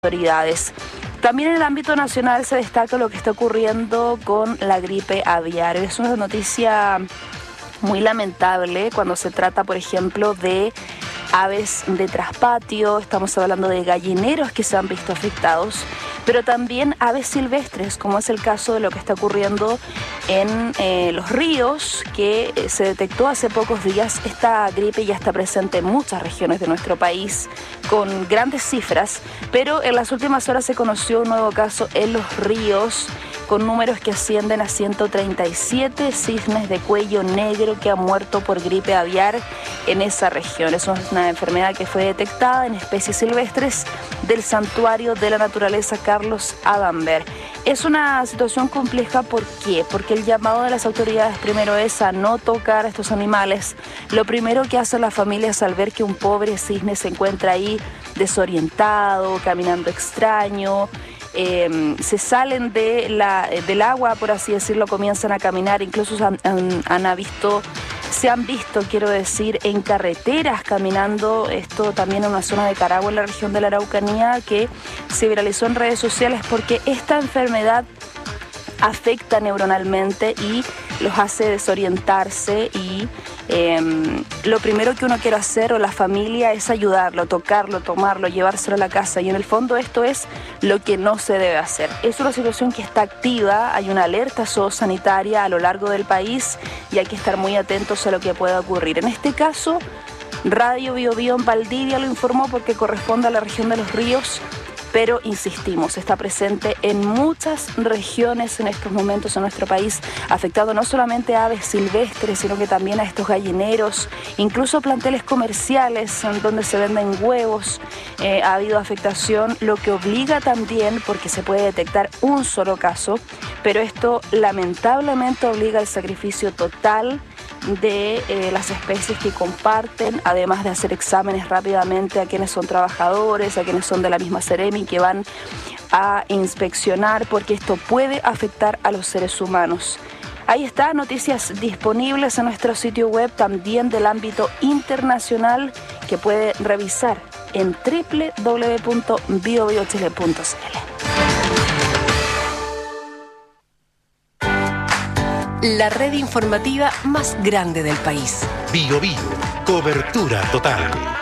autoridades. También en el ámbito nacional se destaca lo que está ocurriendo con la gripe aviar. Es una noticia muy lamentable cuando se trata, por ejemplo, de aves de traspatio. Estamos hablando de gallineros que se han visto afectados, pero también aves silvestres, como es el caso de lo que está ocurriendo en los ríos, que se detectó hace pocos días. Esta gripe ya está presente en muchas regiones de nuestro país, con grandes cifras, pero en las últimas horas se conoció un nuevo caso en los ríos, con números que ascienden a 137 cisnes de cuello negro que han muerto por gripe aviar en esa región. Es una enfermedad que fue detectada en especies silvestres del Santuario de la Naturaleza Carlos Adamber. Es una situación compleja, ¿por qué? Porque el llamado de las autoridades primero es a no tocar a estos animales. Lo primero que hacen las familias al ver que un pobre cisne se encuentra ahí desorientado, caminando extraño, se salen del agua, por así decirlo, comienzan a caminar, incluso se han visto, quiero decir, en carreteras caminando, esto también en una zona de Carahue, en la región de la Araucanía, que se viralizó en redes sociales porque esta enfermedad afecta neuronalmente y los hace desorientarse, y lo primero que uno quiere hacer, o la familia, es ayudarlo, tocarlo, tomarlo, llevárselo a la casa, y en el fondo esto es lo que no se debe hacer. Es una situación que está activa, hay una alerta zoosanitaria a lo largo del país y hay que estar muy atentos a lo que pueda ocurrir. En este caso, Radio Bio Bio en Valdivia lo informó porque corresponde a la región de Los Ríos, pero insistimos, está presente en muchas regiones en estos momentos en nuestro país, afectando no solamente a aves silvestres, sino que también a estos gallineros, incluso planteles comerciales en donde se venden huevos. Ha habido afectación, lo que obliga también, porque se puede detectar un solo caso, pero esto lamentablemente obliga al sacrificio total de las especies que comparten, además de hacer exámenes rápidamente a quienes son trabajadores, a quienes son de la misma Seremi, que van a inspeccionar, porque esto puede afectar a los seres humanos. Ahí está, noticias disponibles en nuestro sitio web, también del ámbito internacional, que puede revisar en www.biobiochile.cl. La red informativa más grande del país. Bio Bio, cobertura total.